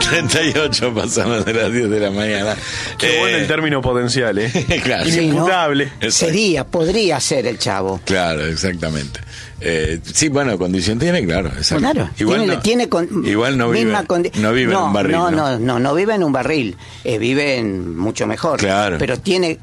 38 pasamos de las 10 de la mañana. Qué bueno el término potencial, Claro. Inimputable. Sí, ¿no? Podría ser el Chavo. Claro, exactamente. Sí, bueno, condición tiene, claro. Exacto. Claro, igual no vive en un barril. No vive en un barril. Vive en mucho mejor. Claro. Pero tiene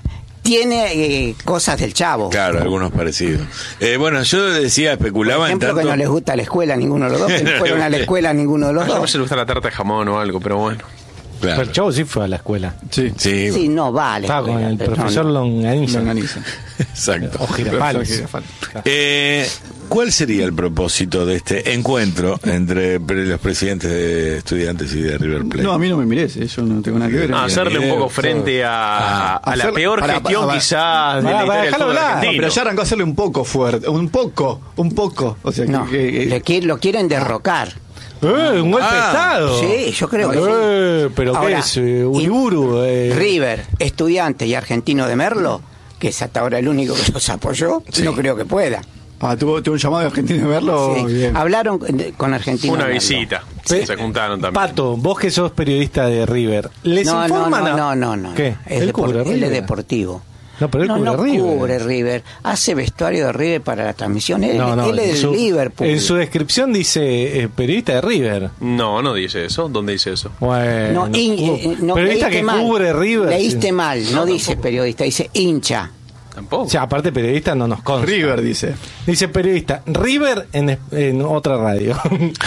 cosas del Chavo. Claro, algunos parecidos. Bueno, yo decía, especulaba Por ejemplo, en tanto... que no les gusta la escuela a ninguno de los dos, que no fueron a la escuela a ninguno de los A dos. mí se le gusta la tarta de jamón o algo, pero bueno. Claro. Pero el Chavo sí fue a la escuela. Sí. Sí, no vale. Estaba con el profesor Longaniza. Exacto. O Girafales. ¿Cuál sería el propósito de este encuentro entre los presidentes de Estudiantes y de River Plate? No, a mí no me mires, yo no tengo nada que ver. Hacerle un poco frente a la peor gestión quizás de la historia del fútbol argentino. Pero ya arrancó a hacerle un poco fuerte, un poco. O sea, no, lo quieren derrocar. Un golpe de Estado. Sí, yo creo que sí. ¿Pero ahora, qué es? ¿Uriburu? River, Estudiante y Argentino de Merlo, que es hasta ahora el único que los apoyó, no creo que pueda. Tuvo un llamado de Argentino de Merlo. Sí. Bien. Hablaron con Argentino Una de Merlo. visita. Se juntaron también. Pato, vos que sos periodista de River, ¿les informan? No. ¿Qué? Él es deportivo. No, pero él cubre River. Hace vestuario de River para la transmisión. Él es del Liverpool. En su descripción dice periodista de River. No dice eso. ¿Dónde dice eso? Bueno, periodista que mal. cubre River. Leíste mal, no dice periodista, dice hincha. Tampoco. O sea, aparte periodista no nos consta. River dice periodista. River en otra radio.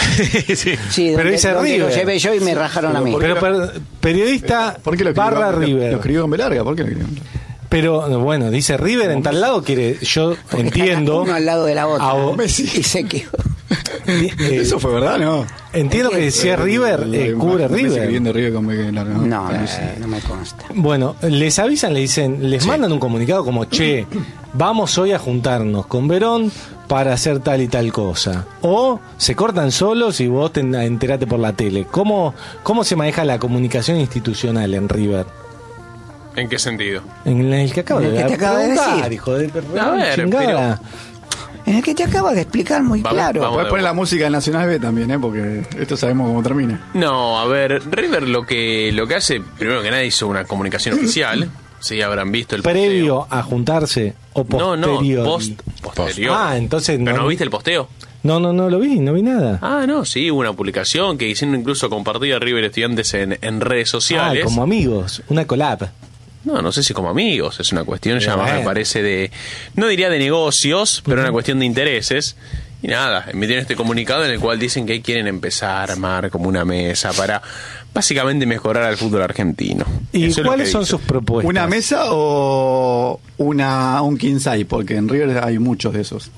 Sí, pero dice donde River. Lo llevé yo y me rajaron a mí. Pero periodista ¿por qué lo barra River. Lo escribió en B larga, ¿por qué lo escribió? Pero bueno, dice River en tal lado, yo entiendo. Uno al lado de la otra. Messi. Y se quedó. Eso fue verdad, ¿no? Entiendo que decía River, cubre River. Escribiendo River con B larga. No me consta. Bueno, les avisan, les mandan un comunicado como, che, vamos hoy a juntarnos con Verón para hacer tal y tal cosa. O se cortan solos y vos te enterate por la tele. ¿Cómo se maneja la comunicación institucional en River? ¿En qué sentido? En el que acabo de decir. Hijo de A ver, chingada. En el que te acabo de explicar muy claro. Puedes poner la música de Nacional B también, porque esto sabemos cómo termina. No, a ver, River lo que hace, primero que nada hizo una comunicación oficial. Sí, habrán visto el previo a juntarse o posterior. Posterior. Entonces ¿Pero no viste el posteo? No lo vi, no vi nada. No, sí, hubo una publicación que hicieron incluso compartida River Estudiantes en redes sociales. Como amigos, una collab. No sé si como amigos, es una cuestión ya más, me parece, no diría de negocios, pero una cuestión de intereses. Y nada, emitieron este comunicado en el cual dicen que quieren empezar a armar como una mesa para básicamente mejorar al fútbol argentino. ¿Y cuáles son sus propuestas? ¿Una mesa o un king size? Porque en River hay muchos de esos.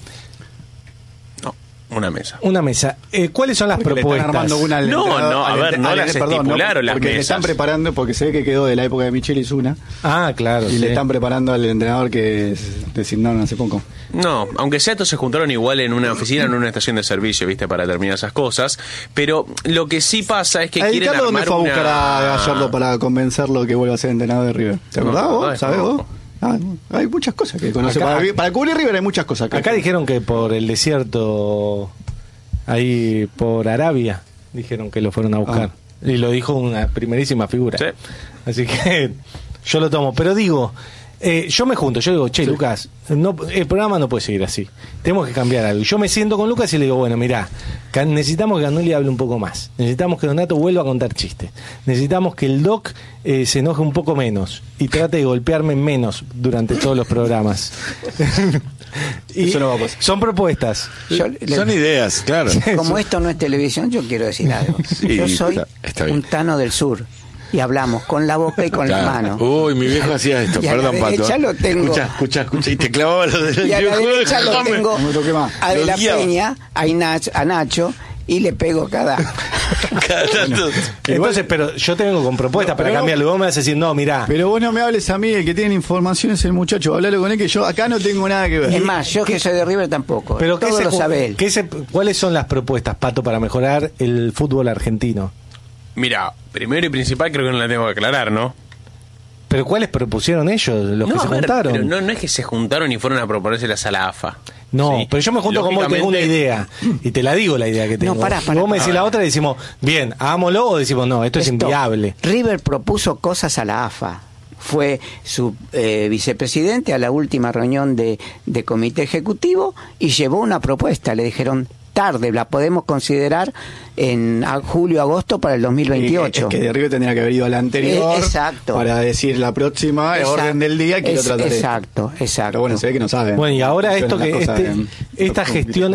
Una mesa. ¿Cuáles son las propuestas? Están armando una no las estipularon las porque mesas. le están preparando, porque se ve que quedó de la época de Michele Zuna. Claro. Y le están preparando al entrenador que designaron hace poco. No, aunque sea, todos se juntaron igual en una oficina, en una estación de servicio, ¿viste? Para terminar esas cosas. Pero lo que sí pasa es que quieren armar ¿dónde fue a buscar a Gallardo para convencerlo que vuelva a ser entrenador de River? ¿Te acordás vos? ¿Sabés vos? Hay muchas cosas que conoce. Para cubrir River hay muchas cosas. Acá dijeron que por el desierto, ahí por Arabia, dijeron que lo fueron a buscar. Y lo dijo una primerísima figura. Sí. Así que yo lo tomo. Pero digo, yo me junto, yo digo, che, Lucas, el programa no puede seguir así. Tenemos que cambiar algo. Yo me siento con Lucas y le digo, bueno, mirá, necesitamos que Ganoli hable un poco más. Necesitamos que Donato vuelva a contar chistes. Necesitamos que el Doc se enoje un poco menos y trate de golpearme durante todos los programas. Y eso no va a pasar. Son propuestas. Son ideas, claro. Como esto no es televisión, yo quiero decir algo. Yo soy un Tano del Sur. Y hablamos con la boca y con la mano. Uy, mi viejo hacía esto, perdón, Pato. Ya lo tengo. Escucha, y te clavaba lo del y a la derecha lo tengo a De la Peña, a Nacho, y le pego cada tanto. Entonces, pero yo te vengo con propuestas para cambiarlo. Vos me vas a decir, no, mirá. Pero vos no me hables a mí, el que tiene información es el muchacho. Hablalo con él, que yo acá no tengo nada que ver. Es más, yo que soy de River tampoco. Pero todo lo sabe él. ¿Cuáles son las propuestas, Pato, para mejorar el fútbol argentino? Mira, primero y principal creo que no la tengo que aclarar, ¿no? ¿Pero cuáles propusieron ellos, los que se juntaron? Pero no es que se juntaron y fueron a proponérselas a la AFA. No, ¿sí? pero yo me junto con vos, tengo una idea. Y te la digo la idea que tengo. No, pará. Vos me decís la otra y decimos, bien, hagámoslo, o decimos, no, esto es inviable. River propuso cosas a la AFA. Fue su vicepresidente a la última reunión de comité ejecutivo y llevó una propuesta. Le dijeron, tarde, la podemos considerar en julio-agosto para el 2028. Es que de River tendría que haber ido a la anterior exacto. para decir la próxima orden del día quiero tratar exacto. Pero bueno, se ve que no saben. Bueno, y ahora esto que esta gestión,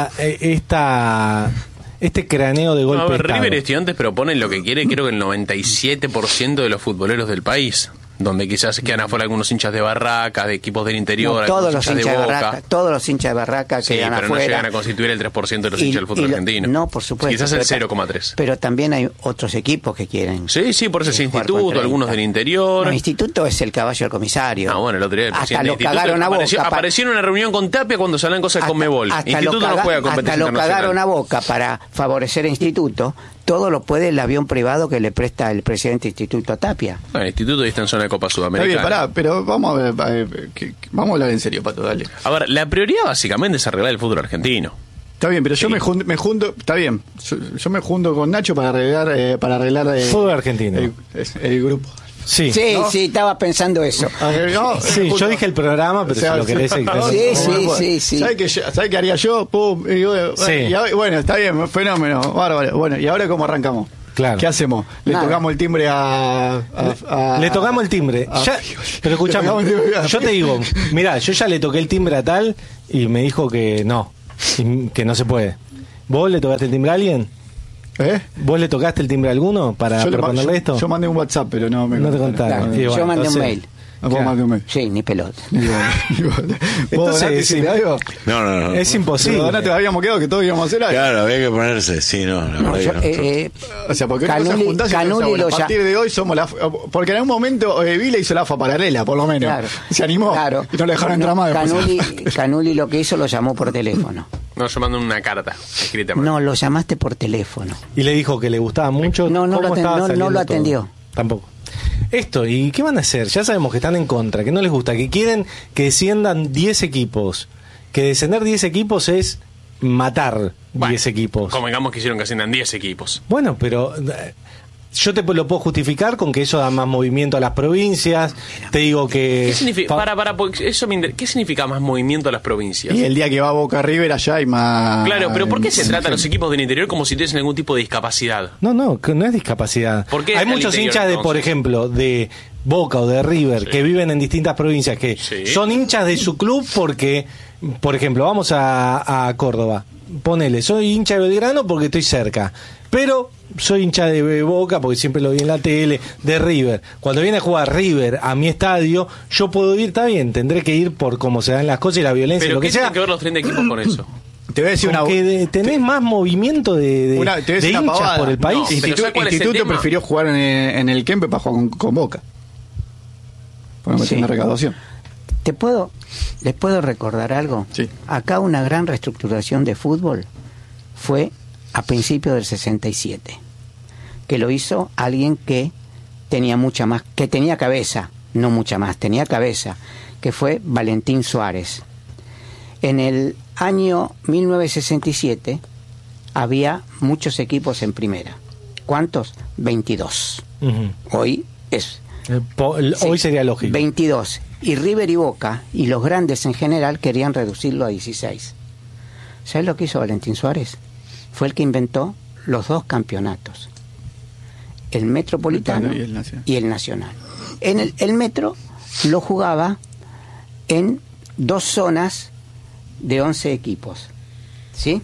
este craneo de golpe de Estado. River Estudiantes proponen lo que quiere, creo que el 97% de los futboleros del país, donde quizás quedan afuera algunos hinchas de Barracas, de equipos del interior, todos los hinchas de Boca. Barracas, todos los hinchas de Barracas quedan pero afuera. no llegan a constituir el 3% de los hinchas del fútbol argentino. No, por supuesto. Quizás el 0,3. Pero también hay otros equipos que quieren. Sí, por eso ese instituto, algunos del interior. El instituto es el caballo del comisario. Bueno, el otro día el hasta lo cagaron a Boca. Apareció en una reunión con Tapia cuando se hablan cosas con Conmebol. Instituto no juega competencia internacional. Hasta lo cagaron a Boca para favorecer el instituto. Todo lo puede el avión privado que le presta el presidente del instituto a Tapia. Bueno, el instituto está en zona de Copa Sudamericana. Está bien, pará, pero vamos a hablar en serio, Pato, dale. A ver, la prioridad básicamente es arreglar el fútbol argentino. Está bien, pero yo me junto, está bien, yo me junto con Nacho para arreglar fútbol argentino. El grupo. Sí, estaba pensando eso. Yo dije el programa, pero si lo querés... Sí. ¿Sabes qué haría yo? Pum, bueno, está bien, fenómeno, bárbaro. Bueno, ¿y ahora cómo arrancamos? Claro. ¿Qué hacemos? ¿Le tocamos el timbre Le tocamos el timbre. Pero escuchame, yo te digo, mirá, yo ya le toqué el timbre a tal y me dijo que no se puede. ¿Vos le tocaste el timbre a alguien? ¿Vos le tocaste el timbre a alguno para proponerle esto? Yo mandé un WhatsApp, pero no te contaron. Yo mandé un mail. Sí, ni pelota. Entonces, No. Es imposible. Pero Donato, habíamos quedado que todos íbamos a hacer algo. Claro, había que ponerse, O sea, porque no se juntase a partir de hoy somos porque en algún momento Vila hizo la AFA paralela, por lo menos. Claro. Se animó y no le dejaron entrar más. Canuli lo que hizo lo llamó por teléfono. No, yo mandé una carta escrita. No, lo llamaste por teléfono. Y le dijo que le gustaba mucho. No lo atendió. Tampoco. ¿Y qué van a hacer? Ya sabemos que están en contra, que no les gusta, que quieren que desciendan 10 equipos. Que descender 10 equipos es matar 10 equipos. Convengamos que hicieron que asciendan 10 equipos. Bueno, pero yo te lo puedo justificar con que eso da más movimiento a las provincias. Te digo que... ¿Qué significa? ¿Qué significa más movimiento a las provincias? Y el día que va a Boca River allá hay más... Claro, pero ¿por qué se trata a los equipos del interior como si tuviesen algún tipo de discapacidad? No es discapacidad. ¿Por qué hay muchos hinchas de, por ejemplo, de Boca o de River que viven en distintas provincias que son hinchas de su club porque, por ejemplo, vamos a Córdoba. Ponele, soy hincha de Belgrano porque estoy cerca, pero soy hincha de Boca porque siempre lo vi en la tele, de River. Cuando viene a jugar River a mi estadio, yo puedo ir, está bien, tendré que ir por cómo se dan las cosas y la violencia y lo que sea. ¿Pero qué tienen que ver los 30 equipos con eso? Te voy a decir que tenés más movimiento de hinchas por el país. Instituto prefirió jugar en el Kempe para jugar con Boca. Para meter una recaudación. ¿Les puedo recordar algo? Sí. Acá una gran reestructuración de fútbol fue a principios del 67, que lo hizo alguien que tenía tenía cabeza, no mucha más, tenía cabeza, que fue Valentín Suárez. En el año 1967 había muchos equipos en primera. ¿Cuántos? 22. Hoy sería lógico. 22. Y River y Boca, y los grandes en general, querían reducirlo a 16. ¿Sabes lo que hizo Valentín Suárez? Fue el que inventó los dos campeonatos. El Metropolitano y el Nacional. El Metro lo jugaba en 2 zonas de 11 equipos. ¿Sí?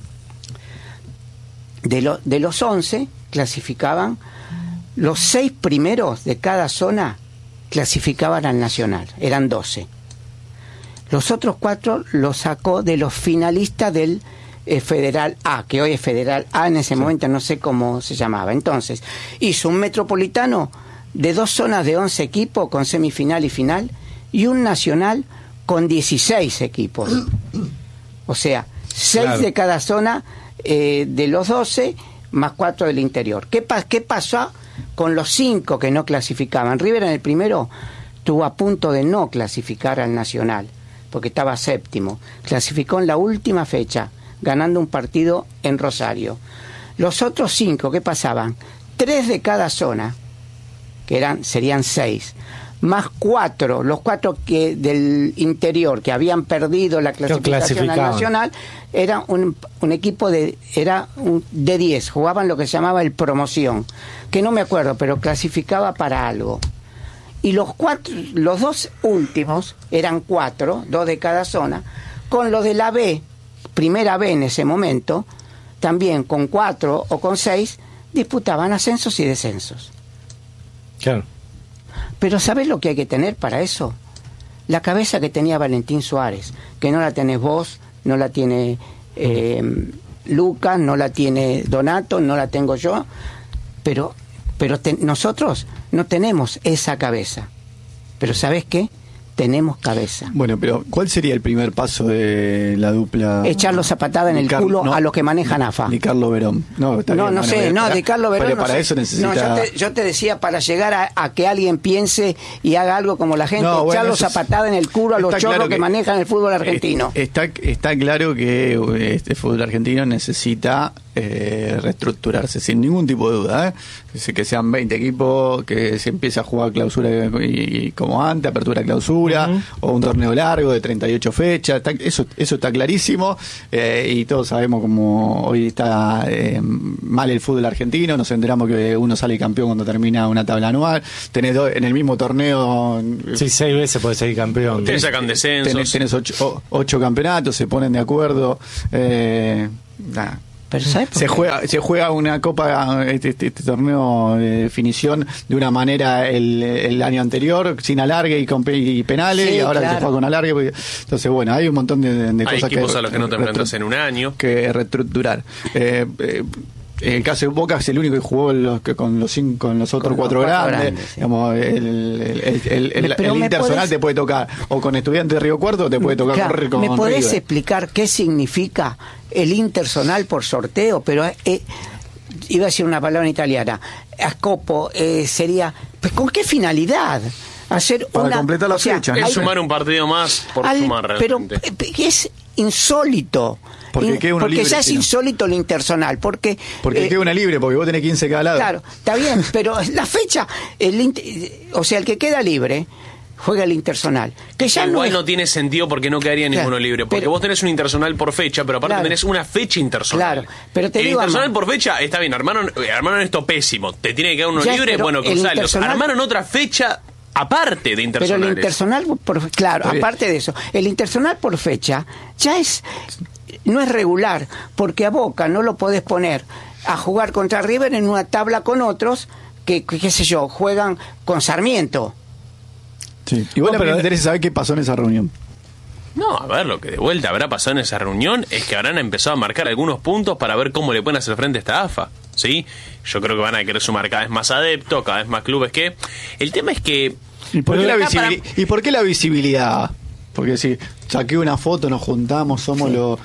De los 11 clasificaban los 6 primeros de cada zona, clasificaban al Nacional, eran 12. Los otros 4 los sacó de los finalistas del Federal A, que hoy es Federal A, en ese momento no sé cómo se llamaba. Entonces, hizo un Metropolitano de 2 zonas de 11 equipos con semifinal y final, y un Nacional con 16 equipos. O sea, 6 de cada zona de los 12, más 4 del interior. ¿Qué pasó con los 5 que no clasificaban? River en el primero estuvo a punto de no clasificar al Nacional, porque estaba séptimo, clasificó en la última fecha, ganando un partido en Rosario. Los otros 5, ¿qué pasaban? 3 de cada zona, que serían 6, más 4, los 4 que del interior, que habían perdido la clasificación al nacional, era un equipo de 10, jugaban lo que se llamaba el promoción, que no me acuerdo, pero clasificaba para algo. Y los 2 últimos eran 4, 2 de cada zona, con los de la B, primera B en ese momento, también con 4 o con 6, disputaban ascensos y descensos. Claro. Pero ¿sabés lo que hay que tener para eso? La cabeza que tenía Valentín Suárez, que no la tenés vos, no la tiene Lucas, no la tiene Donato, no la tengo yo, pero nosotros no tenemos esa cabeza. Pero ¿sabés qué? Tenemos cabeza. Bueno, pero ¿cuál sería el primer paso de la dupla? Echarlos a patada en el culo a los que manejan AFA. Ni Carlos Verón. No sé, de Carlos Verón. Pero para eso necesita... yo te decía, para llegar a que alguien piense y haga algo como la gente, echarlos a patada en el culo a los chorros que manejan el fútbol argentino. Está claro que este fútbol argentino necesita reestructurarse, sin ningún tipo de duda. Que sean 20 equipos, que se empiece a jugar clausura y como antes, apertura, clausura, o un torneo largo de 38 fechas. Eso está clarísimo, y todos sabemos cómo hoy está mal el fútbol argentino. Nos enteramos que uno sale campeón cuando termina una tabla anual. Tenés en el mismo torneo... Sí, 6 veces puedes salir campeón. Te sacan descensos. Tenés 8 campeonatos, se ponen de acuerdo. Nada. Pero se juega una copa, este torneo de definición de una manera el año anterior, sin alargue y penales, y ahora se juega con alargue. Entonces, bueno, hay un montón de cosas hay equipos a los que no te enfrentas en un año. Que reestructurar. En el caso de Boca es el único que jugó con los otros 4 grandes. Sí. Digamos, el Interzonal te puede tocar o con Estudiantes de Río Cuarto, te puede tocar correr con ¿Me podés River. explicar qué significa el Interzonal por sorteo? Pero iba a decir una palabra en italiana. Ascopo sería... Pues, ¿con qué finalidad? Hacer para completar la fecha. Es sumar un partido más por sumar realmente. Pero es insólito. Porque ya es insólito el Interzonal. Porque queda una libre, porque vos tenés 15 cada lado. Claro, está bien, pero la fecha, o sea, el que queda libre juega el Interzonal. Que ya igual no tiene sentido porque no quedaría ninguno libre. Porque vos tenés un Interzonal por fecha, pero aparte tenés una fecha interzonal. Claro, pero te el digo, Interzonal por fecha está bien, armaron esto pésimo. Te tiene que quedar uno libre, bueno, cruzarlos. Armaron otra fecha aparte de Interzonales. Pero el Interzonal, aparte de eso, el Interzonal por fecha ya no es regular, porque a Boca no lo podés poner a jugar contra River en una tabla con otros que qué sé yo, juegan con Sarmiento. Sí. Igual me interesa saber qué pasó en esa reunión. No, a ver, lo que de vuelta habrá pasado en esa reunión es que habrán empezado a marcar algunos puntos para ver cómo le pueden hacer frente a esta AFA, ¿sí? Yo creo que van a querer sumar cada vez más adeptos, cada vez más clubes que... El tema es que... ¿Y por qué la visibilidad? Porque si saqué una foto, nos juntamos, somos los...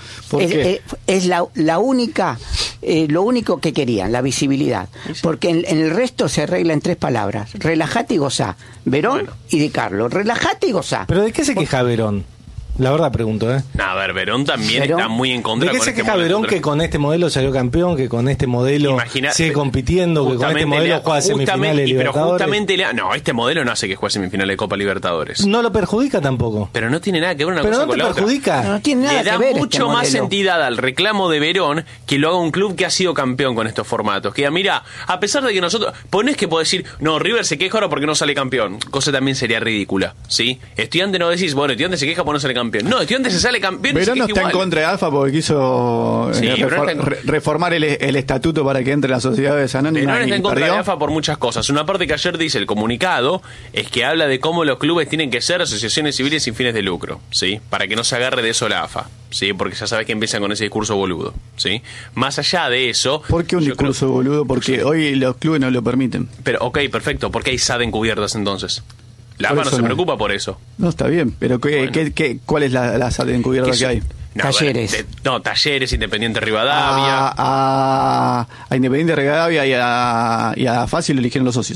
Es la única, lo único que querían, la visibilidad. Sí. Porque en el resto se arregla en 3 palabras. Relajate y gozá. Verón y Di Carlo. Relajate y gozá. ¿Pero de qué se queja Verón? La verdad pregunto, No, a ver, Verón también está muy en contra. ¿De qué se queja Verón que con este modelo salió campeón, que con este modelo sigue compitiendo, que con este modelo juega semifinales de Libertadores? Pero justamente este modelo no hace que juegue semifinales de Copa Libertadores. No lo perjudica tampoco. Pero no tiene nada que ver una cosa con la otra. Pero no te perjudica. No tiene nada que ver. Le da mucho más entidad al reclamo de Verón que lo haga un club que ha sido campeón con estos formatos. Que mira, a pesar de que nosotros... Ponés que podés decir, no, River se queja ahora porque no sale campeón. Cosa también sería ridícula, ¿sí? Estudiante no decís, bueno, Estudiante se queja porque no sale campeón. No, Estudiante se sale campeón. Verón no está en contra de AFA porque quiso reformar el estatuto para que entre las sociedades anónimas. Verón está en contra de AFA por muchas cosas. Una parte que ayer dice el comunicado es que habla de cómo los clubes tienen que ser asociaciones civiles sin fines de lucro, ¿sí? Para que no se agarre de eso la AFA, ¿sí? Porque ya sabes que empiezan con ese discurso boludo, ¿sí? Más allá de eso... ¿Por qué un discurso boludo? Porque hoy los clubes no lo permiten. Pero, ok, perfecto. ¿Por qué hay SAD encubiertas entonces? La AFA no se preocupa por eso. No, está bien, pero ¿cuál es la SAD encubierta que hay? Talleres. Talleres, Independiente Rivadavia. A Independiente Rivadavia y a Fácil lo eligieron los socios,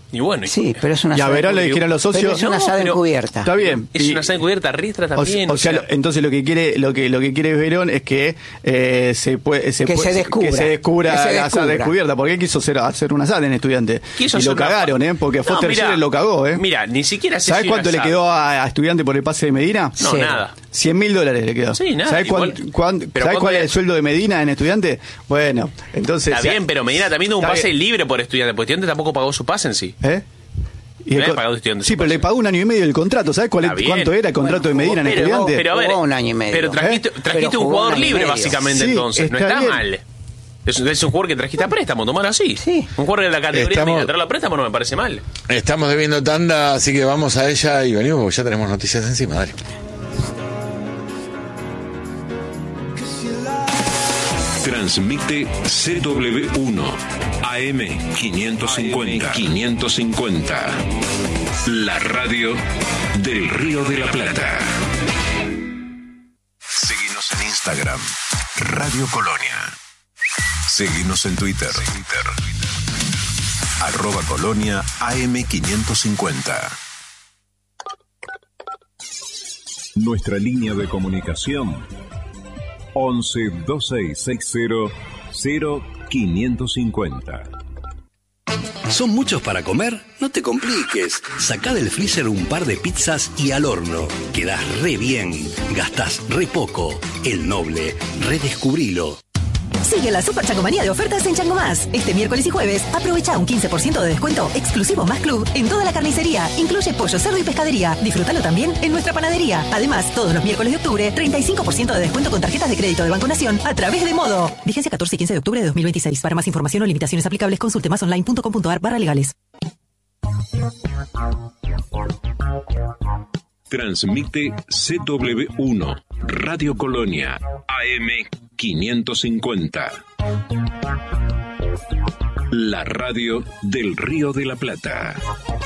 Y bueno, Sí, pero es una Y a asada Verón le dijeron los socios. pero es una asada encubierta. Está bien. es una asada encubierta, Riestra también. Entonces lo que quiere Verón es que se descubra la asada descubierta, porque él quiso hacer una asada en Estudiante. Y lo cagaron, porque Foster Scheller lo cagó, Mira, ni siquiera ¿Sabes cuánto le quedó a Estudiante por el pase de Medina? No, nada. $100.000 le quedó. Sí, nada. ¿Sabes cuál es el sueldo de Medina en Estudiante? Bueno, entonces... Está bien, pero Medina también tuvo un pase libre por Estudiante, porque Estudiante tampoco pagó su pase en sí. Sí, pero le pagó 1 año y medio el contrato. ¿Sabes cuánto era el contrato de Medina en Estudiante? Pero a ver, 1 año y medio. Pero trajiste un jugador libre, básicamente, sí, entonces. No está mal. Es un jugador que trajiste a préstamo, tomalo así. Sí. Un jugador de la categoría de traerlo a préstamo no me parece mal. Estamos debiendo tanda, así que vamos a ella y venimos porque ya tenemos noticias encima. Dale. Transmite CW1 AM 550. La radio del Río de la Plata. Seguinos en Instagram, Radio Colonia. Seguinos en Twitter. @Colonia AM 550. Nuestra línea de comunicación 11 2660 0550. ¿Son muchos para comer? No te compliques. Sacá del freezer un par de pizzas y al horno. Quedás re bien. Gastás re poco. El Noble. Redescubrilo. Sigue la Super Changomanía de ofertas en Chango Más. Este miércoles y jueves, aprovecha un 15% de descuento exclusivo Más Club en toda la carnicería. Incluye pollo, cerdo y pescadería. Disfrútalo también en nuestra panadería. Además, todos los miércoles de octubre, 35% de descuento con tarjetas de crédito de Banco Nación a través de Modo. Vigencia 14 y 15 de octubre de 2026. Para más información o limitaciones aplicables, consulte masonline.com.ar/legales. Transmite CW1 Radio Colonia AM 550. La radio del Río de la Plata.